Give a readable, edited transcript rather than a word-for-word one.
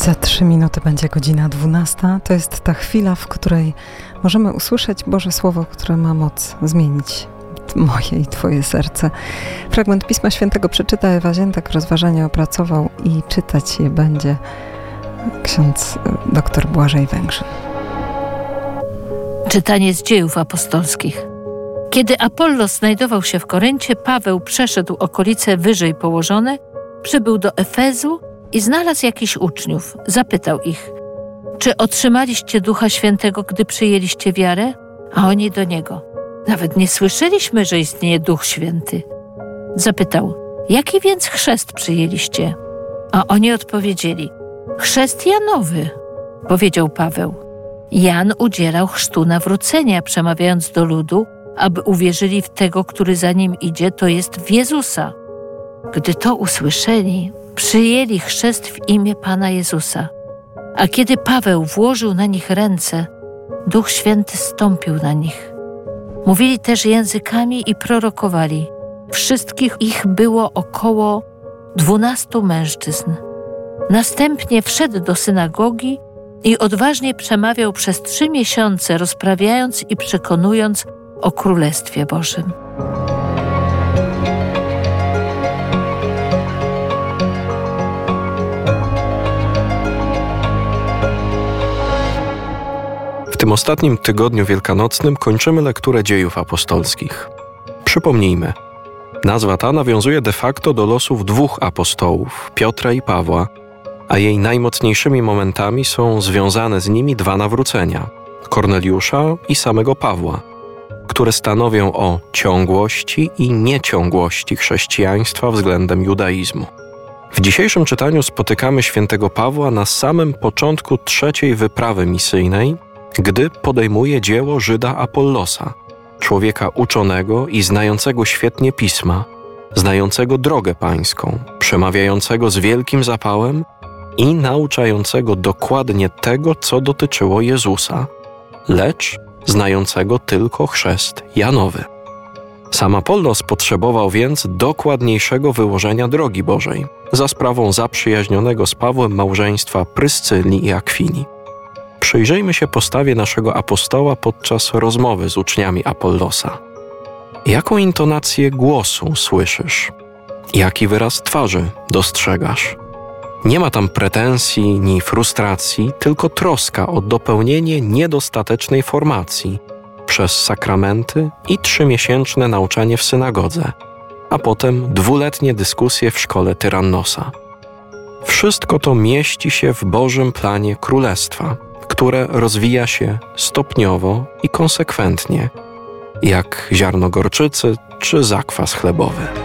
Za 3 minuty będzie godzina 12. To jest ta chwila, w której możemy usłyszeć Boże Słowo, które ma moc zmienić moje i Twoje serce. Fragment Pisma Świętego przeczyta Ewa Ziętek, rozważanie opracował i czytać je będzie ksiądz dr Błażej Węgrzyn. Czytanie z Dziejów Apostolskich. Kiedy Apollos znajdował się w Koryncie, Paweł przeszedł okolice wyżej położone, przybył do Efezu i znalazł jakichś uczniów. Zapytał ich: czy otrzymaliście Ducha Świętego, gdy przyjęliście wiarę? A oni do niego: nawet nie słyszeliśmy, że istnieje Duch Święty. Zapytał: jaki więc chrzest przyjęliście? A oni odpowiedzieli: chrzest Janowy. Powiedział Paweł: Jan udzielał chrztu nawrócenia, przemawiając do ludu, aby uwierzyli w tego, który za nim idzie, to jest w Jezusa. Gdy to usłyszeli, przyjęli chrzest w imię Pana Jezusa. A kiedy Paweł włożył na nich ręce, Duch Święty zstąpił na nich. Mówili też językami i prorokowali. Wszystkich ich było około 12 mężczyzn. Następnie wszedł do synagogi i odważnie przemawiał przez 3 miesiące, rozprawiając i przekonując o Królestwie Bożym. W tym ostatnim tygodniu wielkanocnym kończymy lekturę Dziejów Apostolskich. Przypomnijmy, nazwa ta nawiązuje de facto do losów 2 apostołów, Piotra i Pawła, a jej najmocniejszymi momentami są związane z nimi 2 nawrócenia, Korneliusza i samego Pawła, które stanowią o ciągłości i nieciągłości chrześcijaństwa względem judaizmu. W dzisiejszym czytaniu spotykamy świętego Pawła na samym początku 3. wyprawy misyjnej, gdy podejmuje dzieło Żyda Apollosa, człowieka uczonego i znającego świetnie Pisma, znającego drogę pańską, przemawiającego z wielkim zapałem i nauczającego dokładnie tego, co dotyczyło Jezusa, lecz znającego tylko chrzest Janowy. Sam Apollos potrzebował więc dokładniejszego wyłożenia drogi Bożej za sprawą zaprzyjaźnionego z Pawłem małżeństwa Pryscyli i Akwili. Przyjrzyjmy się postawie naszego apostoła podczas rozmowy z uczniami Apollosa. Jaką intonację głosu słyszysz? Jaki wyraz twarzy dostrzegasz? Nie ma tam pretensji ni frustracji, tylko troska o dopełnienie niedostatecznej formacji przez sakramenty i 3-miesięczne nauczanie w synagodze, a potem 2-letnie dyskusje w szkole Tyrannosa. Wszystko to mieści się w Bożym planie Królestwa, które rozwija się stopniowo i konsekwentnie, jak ziarno gorczycy czy zakwas chlebowy.